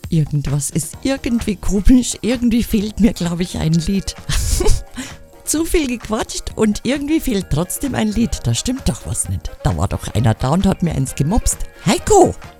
Irgendwas ist irgendwie komisch, irgendwie fehlt mir, glaube ich, ein Lied. Zu viel gequatscht und irgendwie fehlt trotzdem ein Lied. Da stimmt doch was nicht. Da war doch einer da und hat mir eins gemopst. Heiko!